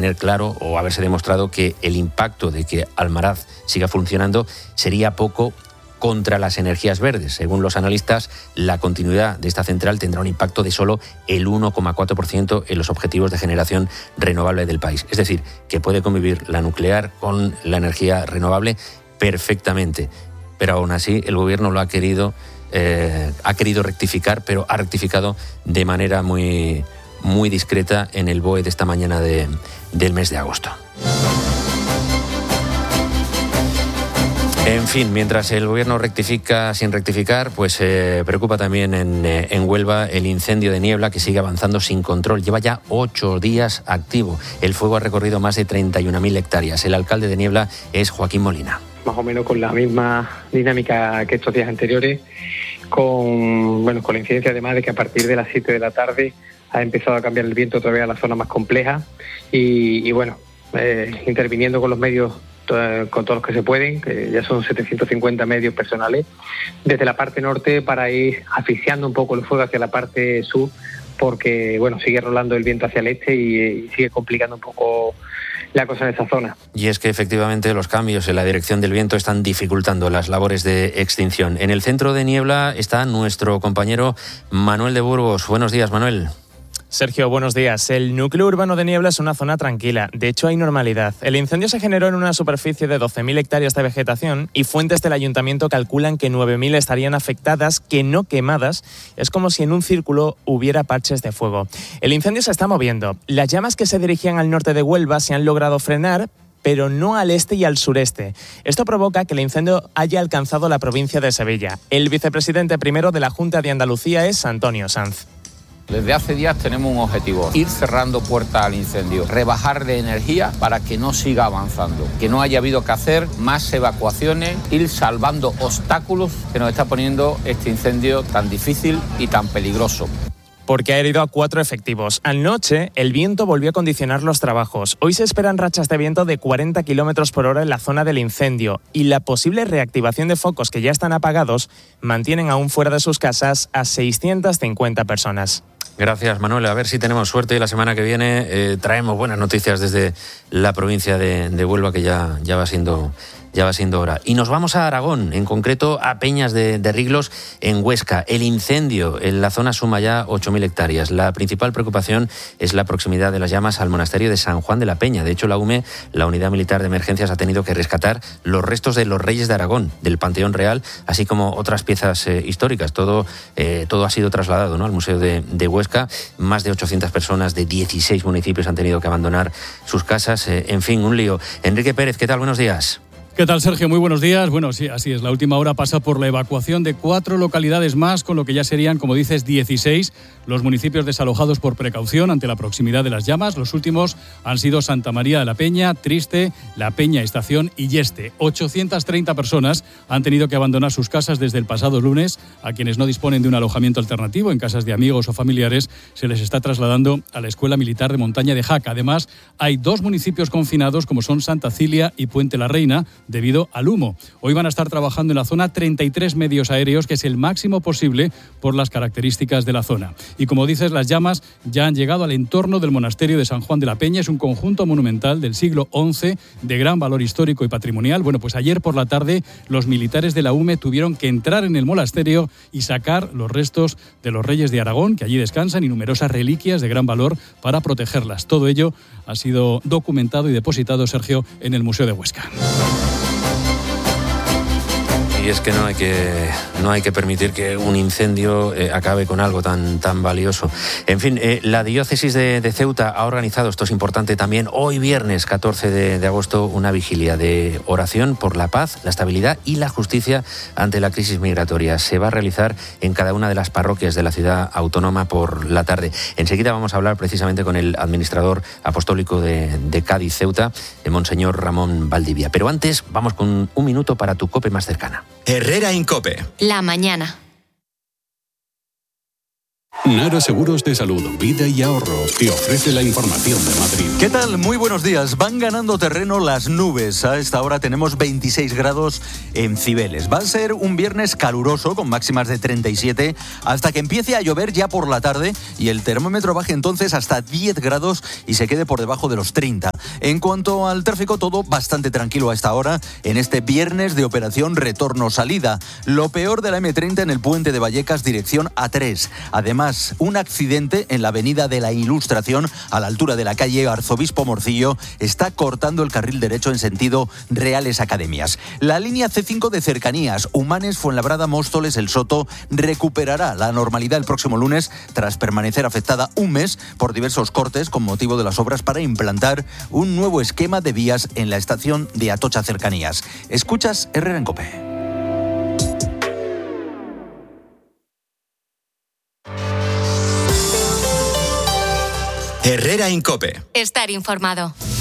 tener claro o haberse demostrado que el impacto de que Almaraz siga funcionando sería poco contra las energías verdes. Según los analistas, la continuidad de esta central tendrá un impacto de solo el 1,4% en los objetivos de generación renovable del país. Es decir, que puede convivir la nuclear con la energía renovable perfectamente. Pero aún así, el Gobierno lo ha querido rectificar, pero ha rectificado de manera muy, muy discreta en el BOE de esta mañana del mes de agosto. En fin, mientras el Gobierno rectifica sin rectificar, pues preocupa también en Huelva el incendio de Niebla, que sigue avanzando sin control. Lleva ya 8 días activo. El fuego ha recorrido más de 31.000 hectáreas. El alcalde de Niebla es Joaquín Molina. Más o menos con la misma dinámica que estos días anteriores, con la incidencia además de que a partir de las 7 de la tarde ha empezado a cambiar el viento todavía a la zona más compleja y interviniendo con los medios, con todos los que se pueden, que ya son 750 medios personales, desde la parte norte para ir asfixiando un poco el fuego hacia la parte sur, porque sigue rolando el viento hacia el este y sigue complicando un poco la cosa en esa zona. Y es que efectivamente los cambios en la dirección del viento están dificultando las labores de extinción. En el centro de Niebla está nuestro compañero Manuel de Burgos. Buenos días, Manuel. Sergio, buenos días. El núcleo urbano de Niebla es una zona tranquila. De hecho, hay normalidad. El incendio se generó en una superficie de 12.000 hectáreas de vegetación y fuentes del ayuntamiento calculan que 9.000 estarían afectadas, que no quemadas. Es como si en un círculo hubiera parches de fuego. El incendio se está moviendo. Las llamas que se dirigían al norte de Huelva se han logrado frenar, pero no al este y al sureste. Esto provoca que el incendio haya alcanzado la provincia de Sevilla. El vicepresidente primero de la Junta de Andalucía es Antonio Sanz. Desde hace días tenemos un objetivo, ir cerrando puertas al incendio, rebajar de energía para que no siga avanzando, que no haya habido que hacer más evacuaciones, ir salvando obstáculos que nos está poniendo este incendio tan difícil y tan peligroso. Porque ha herido a 4 efectivos. Anoche, el viento volvió a condicionar los trabajos. Hoy se esperan rachas de viento de 40 kilómetros por hora en la zona del incendio. Y la posible reactivación de focos que ya están apagados mantienen aún fuera de sus casas a 650 personas. Gracias, Manuel. A ver si tenemos suerte y la semana que viene traemos buenas noticias desde la provincia de Huelva, que ya va siendo hora. Y nos vamos a Aragón, en concreto a Peñas de Riglos, en Huesca. El incendio en la zona suma ya 8.000 hectáreas. La principal preocupación es la proximidad de las llamas al monasterio de San Juan de la Peña. De hecho, la UME, la Unidad Militar de Emergencias, ha tenido que rescatar los restos de los Reyes de Aragón, del Panteón Real, así como otras piezas históricas. Todo ha sido trasladado, ¿no?, al Museo de Huesca. Más de 800 personas de 16 municipios han tenido que abandonar sus casas. En fin, un lío. Enrique Pérez, ¿qué tal? Buenos días. ¿Qué tal, Sergio? Muy buenos días. Bueno, sí, así es. La última hora pasa por la evacuación de 4 localidades más, con lo que ya serían, como dices, 16 los municipios desalojados por precaución ante la proximidad de las llamas. Los últimos han sido Santa María de la Peña, Triste, La Peña Estación y Yeste. 830 personas han tenido que abandonar sus casas desde el pasado lunes. A quienes no disponen de un alojamiento alternativo en casas de amigos o familiares, se les está trasladando a la Escuela Militar de Montaña de Jaca. Además, hay 2 municipios confinados, como son Santa Cilia y Puente la Reina, debido al humo. Hoy van a estar trabajando en la zona 33 medios aéreos, que es el máximo posible por las características de la zona. Y como dices, las llamas ya han llegado al entorno del monasterio de San Juan de la Peña. Es un conjunto monumental del siglo XI de gran valor histórico y patrimonial. Bueno, pues ayer por la tarde los militares de la UME tuvieron que entrar en el monasterio y sacar los restos de los reyes de Aragón, que allí descansan, y numerosas reliquias de gran valor para protegerlas. Todo ello ha sido documentado y depositado, Sergio, en el Museo de Huesca. Y es que no hay que permitir que un incendio acabe con algo tan valioso. En fin, la diócesis de Ceuta ha organizado, esto es importante también, hoy viernes 14 de agosto, una vigilia de oración por la paz, la estabilidad y la justicia ante la crisis migratoria. Se va a realizar en cada una de las parroquias de la ciudad autónoma por la tarde. Enseguida vamos a hablar precisamente con el administrador apostólico de Cádiz, Ceuta, el monseñor Ramón Valdivia. Pero antes, vamos con un minuto para tu COPE más cercana. Herrera Incope. La mañana. Nara Seguros de Salud, Vida y Ahorro te ofrece la información de Madrid. ¿Qué tal? Muy buenos días. Van ganando terreno las nubes. A esta hora tenemos 26 grados en Cibeles. Va a ser un viernes caluroso con máximas de 37 hasta que empiece a llover ya por la tarde y el termómetro baje entonces hasta 10 grados y se quede por debajo de los 30. En cuanto al tráfico, todo bastante tranquilo a esta hora en este viernes de operación retorno-salida. Lo peor de la M30 en el puente de Vallecas dirección A3. Además, un accidente en la avenida de la Ilustración a la altura de la calle Arzobispo Morcillo está cortando el carril derecho en sentido Reales Academias. La línea C5 de cercanías Humanes, Fuenlabrada, Móstoles, El Soto recuperará la normalidad el próximo lunes tras permanecer afectada un mes por diversos cortes con motivo de las obras para implantar un nuevo esquema de vías en la estación de Atocha Cercanías. Escuchas Herrera en COPE. Herrera en COPE. Estar informado.